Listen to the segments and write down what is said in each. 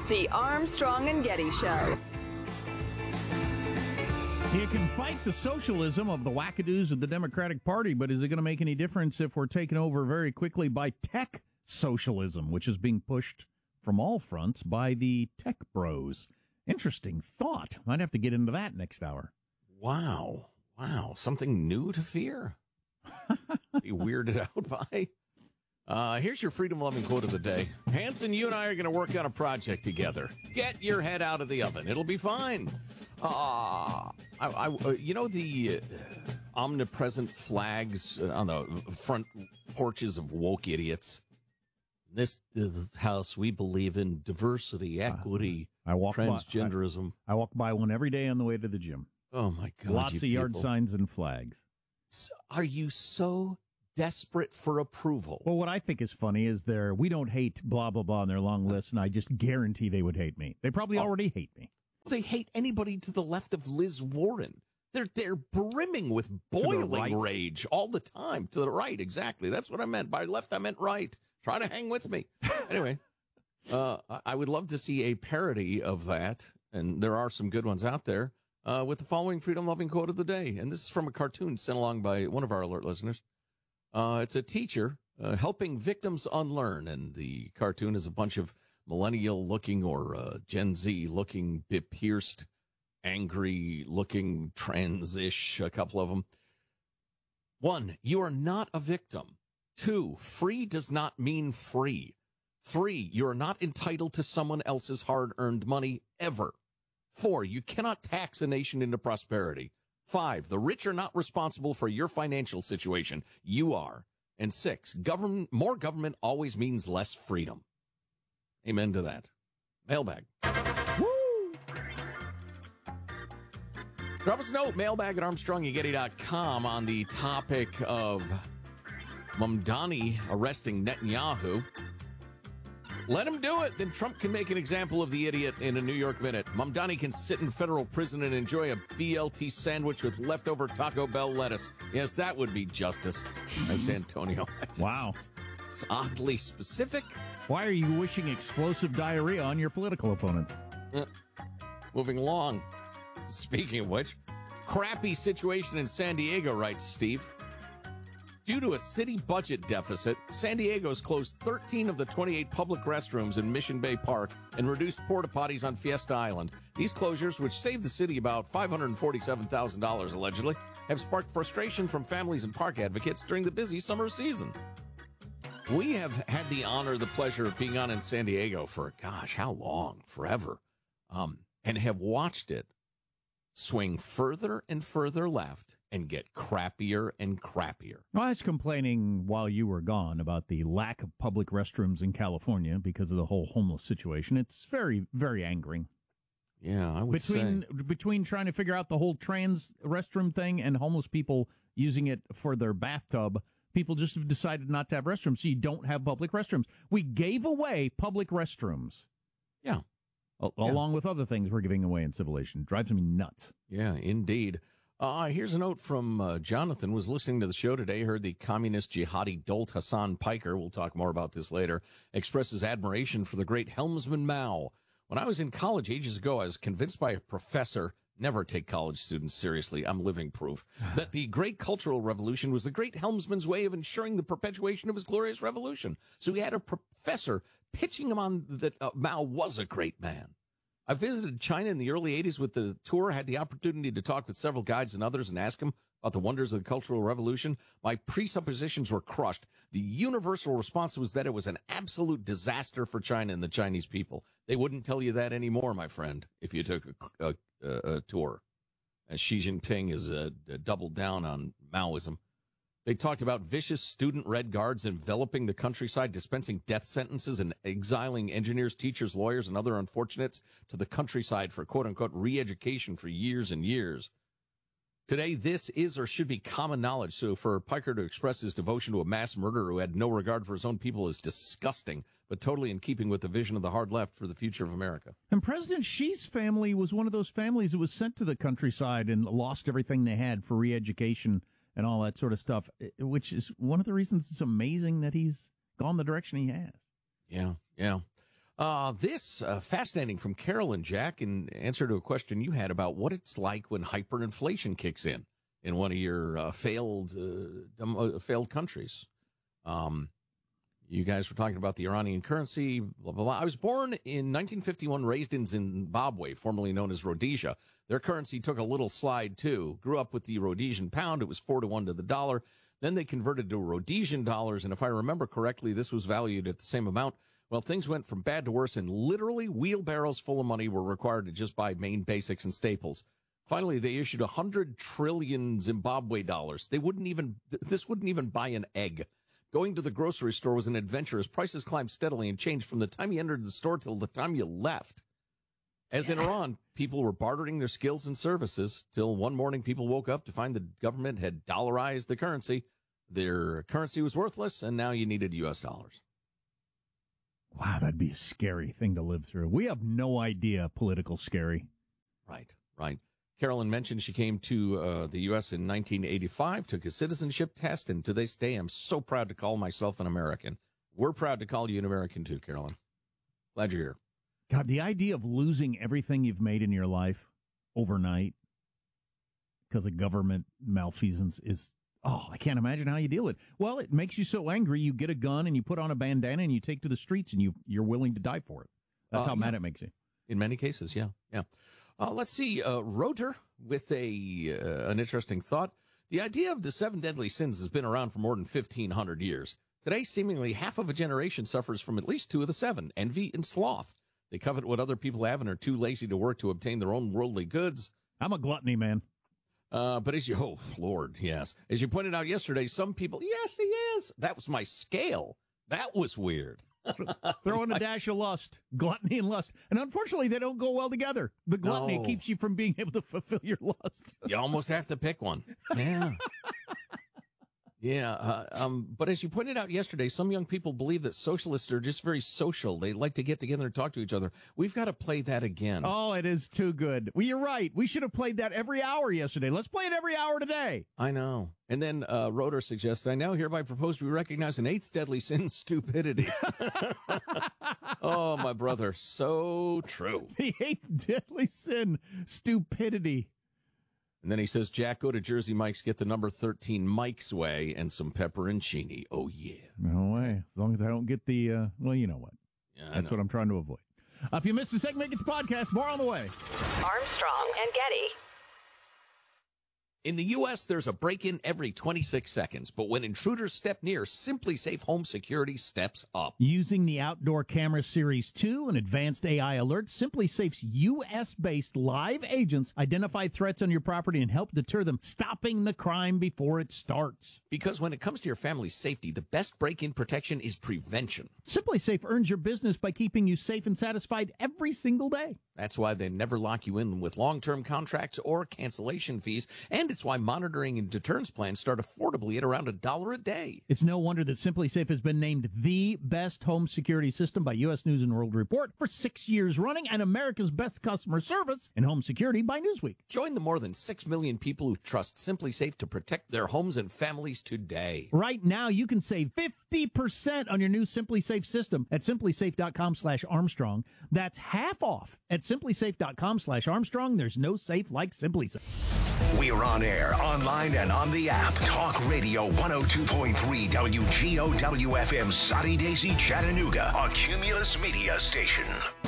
The Armstrong and Getty Show. You can fight the socialism of the wackadoos of the Democratic Party, but is it going to make any difference if we're taken over very quickly by tech socialism, which is being pushed from all fronts by the tech bros? Interesting thought. Might have to get into that next hour. Wow. Something new to fear? Be weirded out by? Here's your freedom-loving quote of the day. Hanson, you and I are going to work on a project together. Get your head out of the oven. It'll be fine. You know the omnipresent flags on the front porches of woke idiots? This house, we believe in diversity, equity, transgenderism. I walk by one every day on the way to the gym. Oh, my God. Lots of yard signs and flags. Are you so desperate for approval? Well, what I think is funny is we don't hate blah, blah, blah on their long list, and I just guarantee they would hate me. They probably already hate me. They hate anybody to the left of Liz Warren. They're brimming with boiling rage all the time. To the right, exactly. That's what I meant. By left, I meant right. Try to hang with me. Anyway, I would love to see a parody of that, and there are some good ones out there, with the following freedom-loving quote of the day. And this is from a cartoon sent along by one of our alert listeners. It's a teacher helping victims unlearn, and the cartoon is a bunch of millennial-looking or Gen Z-looking, pierced, angry-looking, trans-ish, a couple of them. 1, you are not a victim. 2, free does not mean free. 3, you are not entitled to someone else's hard-earned money ever. 4, you cannot tax a nation into prosperity. 5, the rich are not responsible for your financial situation. You are. And 6, more government always means less freedom. Amen to that. Mailbag. Woo! Drop us a note, mailbag at ArmstrongandGetty.com, on the topic of Mamdani arresting Netanyahu. Let him do it. Then Trump can make an example of the idiot in a New York minute. Mamdani can sit in federal prison and enjoy a BLT sandwich with leftover Taco Bell lettuce. Yes, that would be justice. Thanks, Antonio. Wow. It's oddly specific. Why are you wishing explosive diarrhea on your political opponents? Moving along. Speaking of which, crappy situation in San Diego, writes Steve. Due to a city budget deficit, San Diego's closed 13 of the 28 public restrooms in Mission Bay Park and reduced porta potties on Fiesta Island. These closures, which saved the city about $547,000 allegedly, have sparked frustration from families and park advocates during the busy summer season. We have had the honor, the pleasure of being on in San Diego for, gosh, how long? Forever. And have watched it swing further and further left and get crappier and crappier. Well, I was complaining while you were gone about the lack of public restrooms in California because of the whole homeless situation. It's very, very angering. Yeah, I would say. Between trying to figure out the whole trans restroom thing and homeless people using it for their bathtub, people just have decided not to have restrooms, so you don't have public restrooms. We gave away public restrooms. Yeah. Along with other things we're giving away in civilization. Drives me nuts. Yeah, indeed. Here's a note from Jonathan, was listening to the show today, heard the communist jihadi dolt Hassan Piker, we'll talk more about this later, expresses admiration for the great helmsman Mao. When I was in college ages ago, I was convinced by a professor, never take college students seriously, I'm living proof, that the great cultural revolution was the great helmsman's way of ensuring the perpetuation of his glorious revolution. So he had a professor pitching him on that Mao was a great man. I visited China in the early 80s with the tour, had the opportunity to talk with several guides and others and ask them about the wonders of the Cultural Revolution. My presuppositions were crushed. The universal response was that it was an absolute disaster for China and the Chinese people. They wouldn't tell you that anymore, my friend, if you took a tour. As Xi Jinping has doubled down on Maoism. They talked about vicious student red guards enveloping the countryside, dispensing death sentences and exiling engineers, teachers, lawyers, and other unfortunates to the countryside for quote-unquote re-education for years and years. Today, this is or should be common knowledge, so for Piker to express his devotion to a mass murderer who had no regard for his own people is disgusting, but totally in keeping with the vision of the hard left for the future of America. And President Xi's family was one of those families that was sent to the countryside and lost everything they had for re-education and all that sort of stuff, which is one of the reasons it's amazing that he's gone the direction he has. Yeah. This fascinating from Carolyn, Jack, in answer to a question you had about what it's like when hyperinflation kicks in one of your failed countries. You guys were talking about the Iranian currency, blah, blah, blah. I was born in 1951, raised in Zimbabwe, formerly known as Rhodesia. Their currency took a little slide, too. Grew up with the Rhodesian pound. It was 4-1 to the dollar. Then they converted to Rhodesian dollars, and if I remember correctly, this was valued at the same amount. Well, things went from bad to worse, and literally wheelbarrows full of money were required to just buy main basics and staples. Finally, they issued 100 trillion Zimbabwe dollars. This wouldn't even buy an egg. Going to the grocery store was an adventure as prices climbed steadily and changed from the time you entered the store till the time you left. As in Iran, people were bartering their skills and services till one morning people woke up to find the government had dollarized the currency. Their currency was worthless, and now you needed U.S. dollars. Wow, that'd be a scary thing to live through. We have no idea political scary. Right. Carolyn mentioned she came to the U.S. in 1985, took a citizenship test, and to this day I'm so proud to call myself an American. We're proud to call you an American too, Carolyn. Glad you're here. God, the idea of losing everything you've made in your life overnight because of government malfeasance is, I can't imagine how you deal with it. Well, it makes you so angry, you get a gun and you put on a bandana and you take to the streets and you're willing to die for it. That's how mad it makes you. In many cases, yeah. Let's see, Rotor with an interesting thought. The idea of the 7 deadly sins has been around for more than 1,500 years. Today, seemingly half of a generation suffers from at least 2 of the 7, envy and sloth. They covet what other people have and are too lazy to work to obtain their own worldly goods. I'm a gluttony, man. But as you pointed out yesterday, some people, yes, he is. That was my scale. That was weird. Throw in a dash of lust, gluttony and lust. And unfortunately, they don't go well together. The gluttony keeps you from being able to fulfill your lust. You almost have to pick one. Yeah. But as you pointed out yesterday, some young people believe that socialists are just very social. They like to get together and talk to each other. We've got to play that again. Oh, it is too good. Well, you're right. We should have played that every hour yesterday. Let's play it every hour today. I know. And then Rotor suggests, I now hereby propose we recognize an 8th deadly sin, stupidity. Oh, my brother. So true. The 8th deadly sin, stupidity. And then he says, Jack, go to Jersey Mike's, get the number 13 Mike's Way and some pepperoncini. Oh, yeah. No way. As long as I don't get the, well, you know what. Yeah, that's what I'm trying to avoid. If you missed the segment, get the podcast. More on the way. Armstrong and Getty. In the U.S., there's a break-in every 26 seconds, but when intruders step near, Simply Safe Home Security steps up. Using the Outdoor Camera Series 2 and advanced AI alerts, Simply Safe's U.S.-based live agents identify threats on your property and help deter them, stopping the crime before it starts. Because when it comes to your family's safety, the best break-in protection is prevention. Simply Safe earns your business by keeping you safe and satisfied every single day. That's why they never lock you in with long-term contracts or cancellation fees, and it's why monitoring and deterrence plans start affordably at around $1 a day. It's no wonder that Simply Safe has been named the best home security system by U.S. News & World Report for 6 years running and America's best customer service in home security by Newsweek. Join the more than 6 million people who trust Simply Safe to protect their homes and families today. Right now, you can save 50% on your new Simply Safe system at simplysafe.com/Armstrong. That's half off at simplysafe.com/Armstrong. There's no safe like Simply Safe. We're on air, online, and on the app. Talk Radio 102.3 WGOW-FM, Soddy Daisy, Chattanooga, a Cumulus Media station.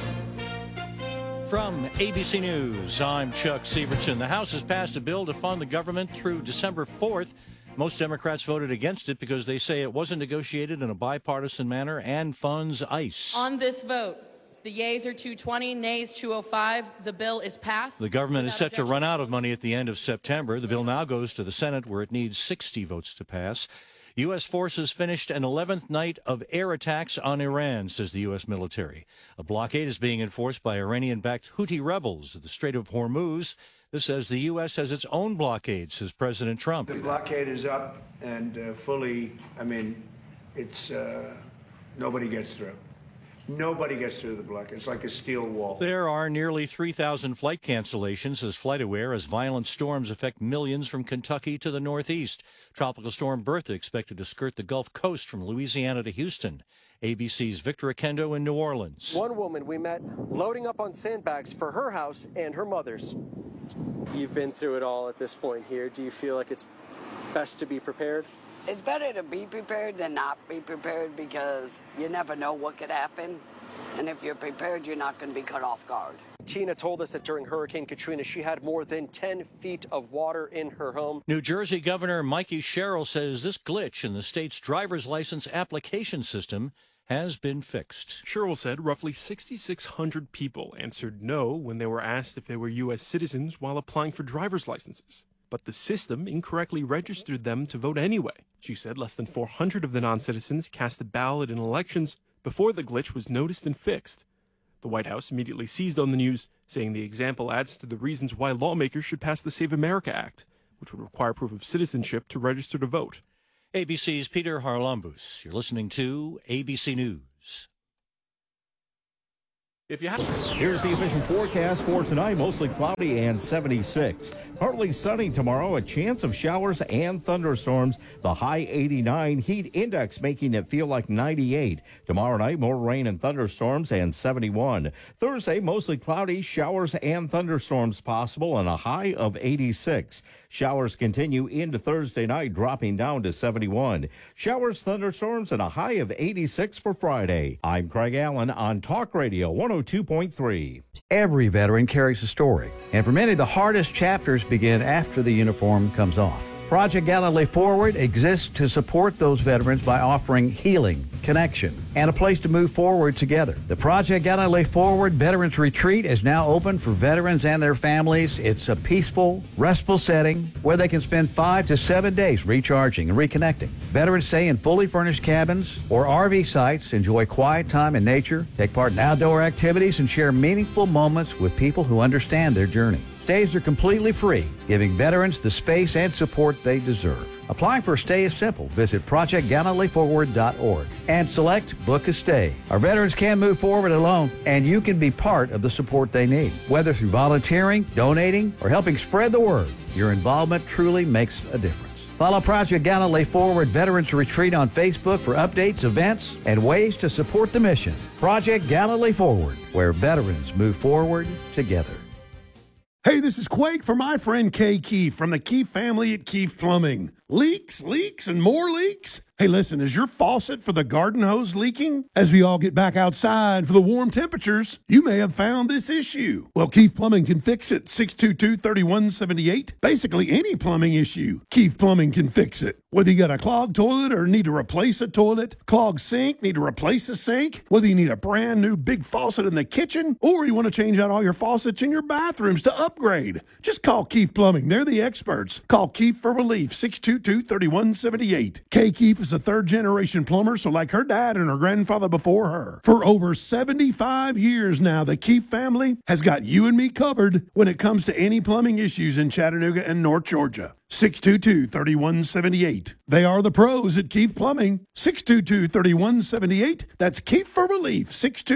From ABC News, I'm Chuck Severson. The House has passed a bill to fund the government through December 4th. Most Democrats voted against it because they say it wasn't negotiated in a bipartisan manner and funds ICE. On this vote, the yeas are 220, nays 205. The bill is passed. The government is set to run out of money at the end of September. The bill now goes to the Senate, where it needs 60 votes to pass. U.S. forces finished an 11th night of air attacks on Iran, says the U.S. military. A blockade is being enforced by Iranian-backed Houthi rebels at the Strait of Hormuz. This says the U.S. has its own blockade, says President Trump. The blockade is up and fully, it's nobody gets through. Nobody gets through the block. It's like a steel wall. There are nearly 3,000 flight cancellations, says FlightAware, as violent storms affect millions from Kentucky to the Northeast. Tropical storm Bertha expected to skirt the Gulf Coast from Louisiana to Houston. ABC's Victor Akendo in New Orleans. One woman we met loading up on sandbags for her house and her mother's. You've been through it all at this point here. Do you feel like it's best to be prepared? It's better to be prepared than not be prepared, because you never know what could happen. And if you're prepared, you're not going to be caught off guard. Tina told us that during Hurricane Katrina, she had more than 10 feet of water in her home. New Jersey Governor Mikey Sherrill says this glitch in the state's driver's license application system has been fixed. Sherrill said roughly 6,600 people answered no when they were asked if they were U.S. citizens while applying for driver's licenses. But the system incorrectly registered them to vote anyway. She said less than 400 of the non-citizens cast a ballot in elections before the glitch was noticed and fixed. The White House immediately seized on the news, saying the example adds to the reasons why lawmakers should pass the Save America Act, which would require proof of citizenship to register to vote. ABC's Peter Harlambus. You're listening to ABC News. Here's the official forecast for tonight. Mostly cloudy and 76. Partly sunny tomorrow. A chance of showers and thunderstorms. The high 89. Heat index making it feel like 98. Tomorrow night, more rain and thunderstorms and 71. Thursday, mostly cloudy. Showers and thunderstorms possible and a high of 86. Showers continue into Thursday night, dropping down to 71. Showers, thunderstorms, and a high of 86 for Friday. I'm Craig Allen on Talk Radio 102.3. Every veteran carries a story, and for many, the hardest chapters begin after the uniform comes off. Project Gallantly Forward exists to support those veterans by offering healing, connection, and a place to move forward together. The Project Gallantly Forward Veterans Retreat is now open for veterans and their families. It's a peaceful, restful setting where they can spend 5 to 7 days recharging and reconnecting. Veterans stay in fully furnished cabins or RV sites, enjoy quiet time in nature, take part in outdoor activities, and share meaningful moments with people who understand their journey. Stays are completely free, giving veterans the space and support they deserve. Applying for a stay is simple. Visit ProjectGallantlyForward.org and select Book a Stay. Our veterans can move forward alone, and you can be part of the support they need. Whether through volunteering, donating, or helping spread the word, your involvement truly makes a difference. Follow Project Gallantly Forward Veterans Retreat on Facebook for updates, events, and ways to support the mission. Project Gallantly Forward, where veterans move forward together. Hey, this is Quake for my friend Kay Keefe from the Keefe family at Keefe Plumbing. Leaks, and more leaks? Hey, listen, is your faucet for the garden hose leaking? As we all get back outside for the warm temperatures, you may have found this issue. Well, Keefe Plumbing can fix it. 622-3178. Basically any plumbing issue, Keefe Plumbing can fix it. Whether you got a clogged toilet or need to replace a toilet, clogged sink, need to replace a sink, whether you need a brand new big faucet in the kitchen, or you want to change out all your faucets in your bathrooms to upgrade, just call Keefe Plumbing. They're the experts. Call Keefe for relief. 622-3178. Kay Keefe is a third-generation plumber, so like her dad and her grandfather before her. For over 75 years now, the Keefe family has got you and me covered when it comes to any plumbing issues in Chattanooga and North Georgia. 622-3178. They are the pros at Keefe Plumbing. 622-3178. That's Keefe for relief.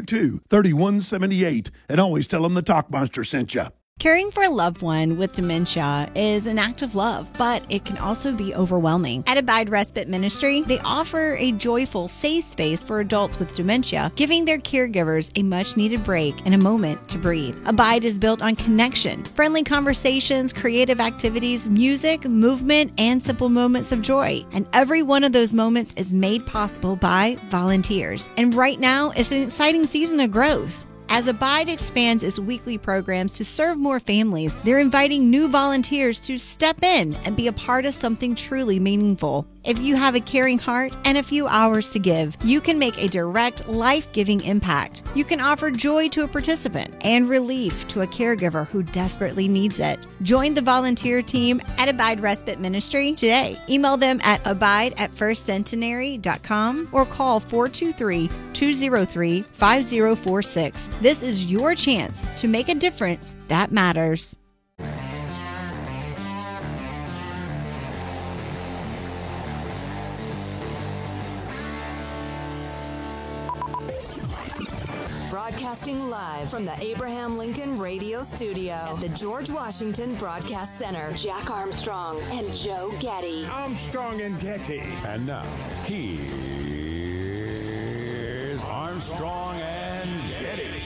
622-3178. And always tell them the Talk Monster sent you. Caring for a loved one with dementia is an act of love, but it can also be overwhelming. At Abide Respite Ministry, they offer a joyful, safe space for adults with dementia, giving their caregivers a much-needed break and a moment to breathe. Abide is built on connection, friendly conversations, creative activities, music, movement, and simple moments of joy. And every one of those moments is made possible by volunteers. And right now, it's an exciting season of growth. As Abide expands its weekly programs to serve more families, they're inviting new volunteers to step in and be a part of something truly meaningful. If you have a caring heart and a few hours to give, you can make a direct, life-giving impact. You can offer joy to a participant and relief to a caregiver who desperately needs it. Join the volunteer team at Abide Respite Ministry today. Email them at abide@firstcentenary.com or call 423-203-5046. This is your chance to make a difference that matters. broadcasting live from the Abraham Lincoln Radio Studio at the George Washington Broadcast Center. Jack Armstrong and Joe Getty. Armstrong and Getty. And now, here's Armstrong and Getty.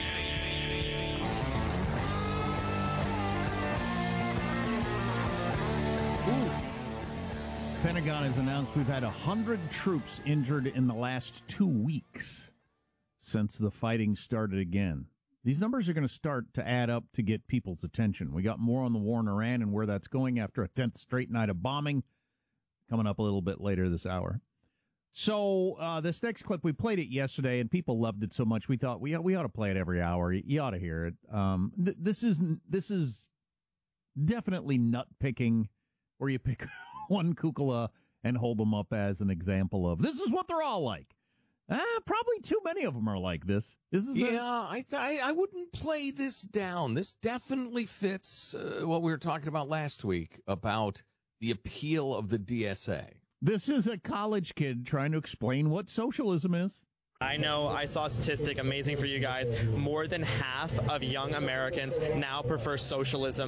Pentagon has announced we've had 100 troops injured in the last 2 weeks since the fighting started again. These numbers are going to start to add up to get people's attention. We got more on the war in Iran and where that's going after a 10th straight night of bombing coming up a little bit later this hour. So this next clip, we played it yesterday, and people loved it so much we thought we ought to play it every hour. You ought to hear it. This is definitely nut-picking, where you pick one kukla and hold them up as an example of this is what they're all like. Probably too many of them are like this. I wouldn't play this down. This definitely fits what we were talking about last week about the appeal of the DSA. This is a college kid trying to explain what socialism is. I know I saw a statistic, amazing for you guys. More than half of young Americans now prefer socialism